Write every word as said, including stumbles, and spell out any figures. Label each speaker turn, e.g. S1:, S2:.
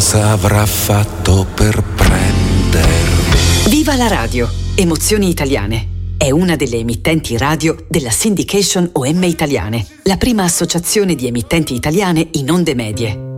S1: cosa avrà fatto per prendermi.
S2: Viva la radio! Emozioni Italiane. È una delle emittenti radio della Syndication O M Italiane, la prima associazione di emittenti italiane in onde medie.